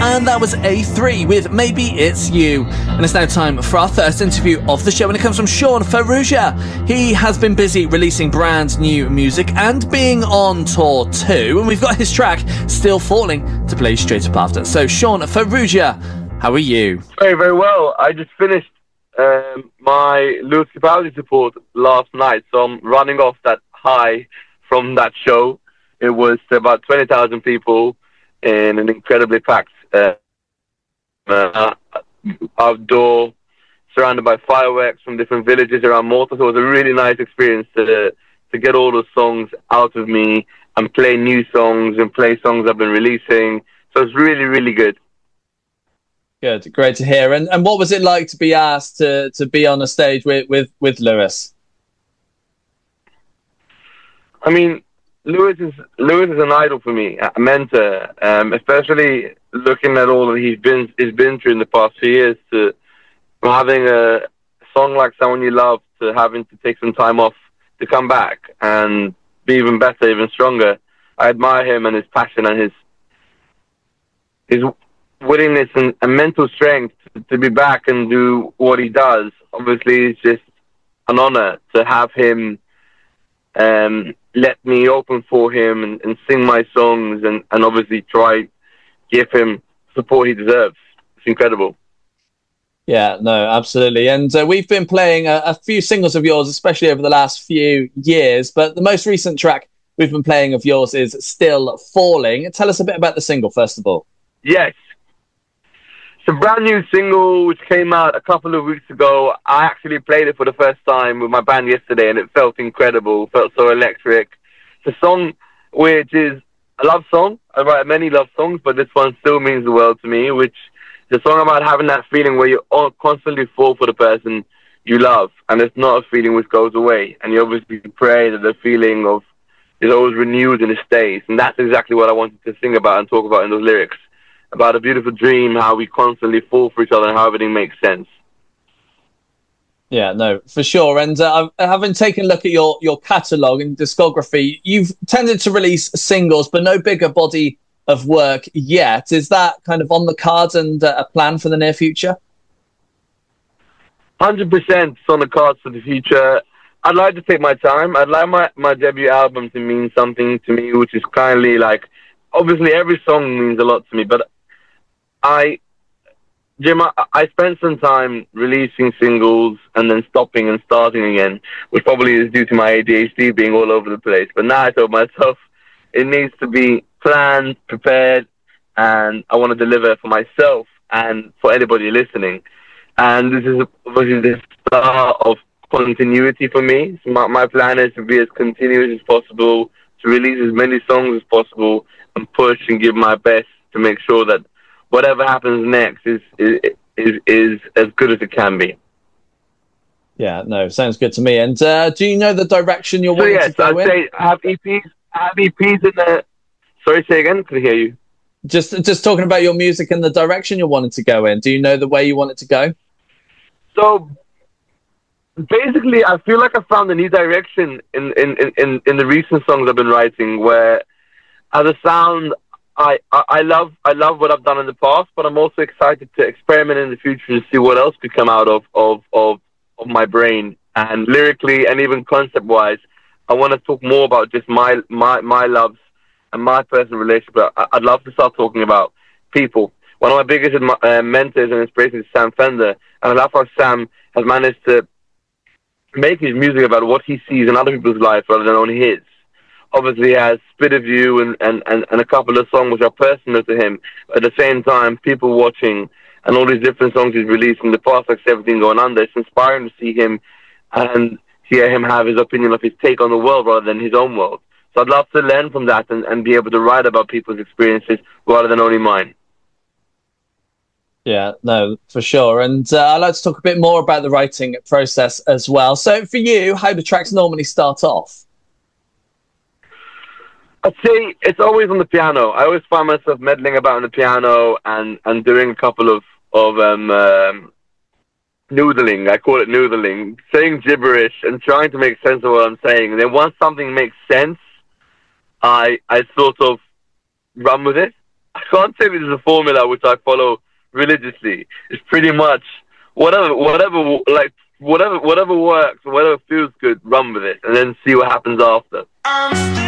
and that was A3 with Maybe It's You. And it's now time for our first interview of the show, and it comes from Sean Ferrugia. He has been busy releasing brand new music and being on tour too, and we've got his track Still Falling to play straight up after. So Sean Ferrugia, how are you? Very, very well. I just finished my Lewis Capaldi support last night, so I'm running off that high from that show. It was about 20,000 people in an incredibly packed outdoor, surrounded by fireworks from different villages around Malta. So it was a really nice experience to get all those songs out of me and play new songs and play songs I've been releasing. So it's really, really good. Good, great to hear. And what was it like to be asked to be on a stage with Lewis? I mean, Lewis is an idol for me, a mentor, especially looking at all that he's been through in the past few years, to having a song like Someone You Love, to having to take some time off to come back and be even better, even stronger. I admire him and his passion and his willingness and mental strength to be back and do what he does. Obviously, it's just an honor to have him let me open for him and sing my songs and obviously try give him support he deserves. It's incredible. Yeah, no, absolutely. And we've been playing a few singles of yours, especially over the last few years, but the most recent track we've been playing of yours is Still Falling. Tell us a bit about the single, first of all. Yes. It's a brand new single which came out a couple of weeks ago. I actually played it for the first time with my band yesterday, and it felt incredible, felt so electric. It's a song which is a love song. I write many love songs, but this one still means the world to me, which is a song about having that feeling where you constantly fall for the person you love, and it's not a feeling which goes away. And you obviously pray that the feeling of is always renewed and it stays. And that's exactly what I wanted to sing about and talk about in those lyrics. About a beautiful dream, how we constantly fall for each other and how everything makes sense. Yeah, no, for sure. And having taken a look at your catalogue and discography, you've tended to release singles, but no bigger body of work yet. Is that kind of on the cards and a plan for the near future? 100% on the cards for the future. I'd like to take my time. I'd like my debut album to mean something to me, which is kindly like, obviously every song means a lot to me, but I spent some time releasing singles and then stopping and starting again, which probably is due to my ADHD being all over the place. But now I told myself it needs to be planned, prepared, and I want to deliver for myself and for anybody listening. And this is obviously the start of continuity for me. So my plan is to be as continuous as possible, to release as many songs as possible, and push and give my best to make sure that whatever happens next is as good as it can be. Yeah, no, sounds good to me. And do you know the direction you're wanting to go in? I'd say have EPs in the... Sorry, say again? Couldn't hear you. Just talking about your music and the direction you're wanting to go in. Do you know the way you want it to go? So basically, I feel like I found a new direction in the recent songs I've been writing, where as a sound, I love what I've done in the past, but I'm also excited to experiment in the future and see what else could come out of my brain. And lyrically and even concept-wise, I want to talk more about just my loves and my personal relationship. I'd love to start talking about people. One of my biggest mentors and inspirations is Sam Fender, and I love how Sam has managed to make his music about what he sees in other people's lives rather than on his. Obviously, he has Spit of You and a couple of songs which are personal to him. At the same time, People Watching and all these different songs he's released in the past, like 17 Going Under, it's inspiring to see him and hear him have his opinion of his take on the world rather than his own world. So I'd love to learn from that and be able to write about people's experiences rather than only mine. Yeah, no, for sure. And I'd like to talk a bit more about the writing process as well. So for you, how do tracks normally start off? I'd say it's always on the piano. I always find myself meddling about on the piano and doing a couple of noodling. I call it noodling, saying gibberish and trying to make sense of what I'm saying. And then once something makes sense, I sort of run with it. I can't say this is a formula which I follow religiously. It's pretty much whatever works, whatever feels good, run with it, and then see what happens after.